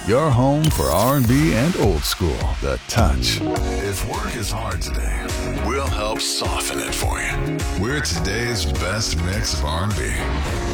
Your home for R&B and old school. The Touch. If work is hard today, we'll help soften it for you. We're today's best mix of R&B.